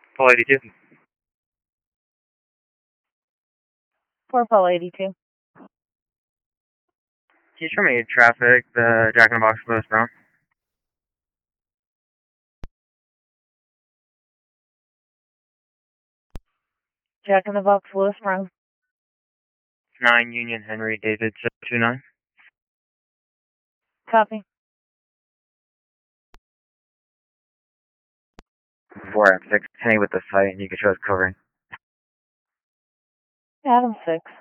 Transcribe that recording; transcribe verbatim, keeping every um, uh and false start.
Paul eighty-two. four Paul eighty-two. Can you show me traffic, the Jack in the Box, Lewis Brown? Jack in the Box, Lewis Brown. nine Union Henry David seven two nine. Copy. four M six, Henny with the site, and you can show us covering. Adam six.